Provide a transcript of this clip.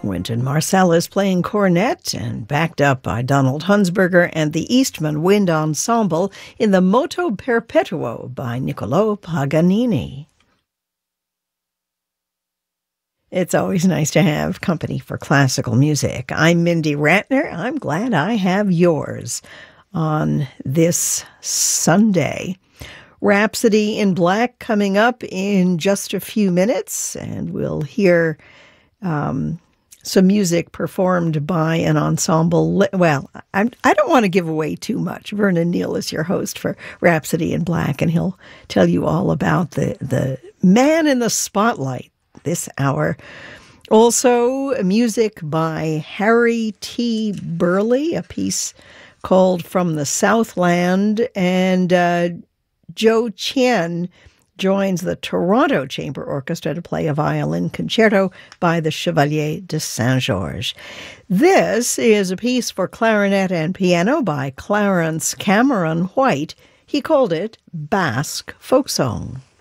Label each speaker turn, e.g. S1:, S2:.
S1: Wynton Marsalis playing cornet and backed up by Donald Hunsberger and the Eastman Wind Ensemble in the Moto Perpetuo by Niccolò Paganini. It's always nice to have company for classical music. I'm Mindy Ratner. I'm glad I have yours on this Sunday. Rhapsody in Black coming up in just a few minutes, and we'll hear some music performed by an ensemble. Well, I don't want to give away too much. Vernon Neal is your host for Rhapsody in Black, and he'll tell you all about the man in the spotlight this hour. Also, music by Harry T. Burley, a piece called From the Southland, and Joe Chien joins the Toronto Chamber Orchestra to play a violin concerto by the Chevalier de Saint-Georges. This is a piece for clarinet and piano by Clarence Cameron White. He called it Basque Folk Song.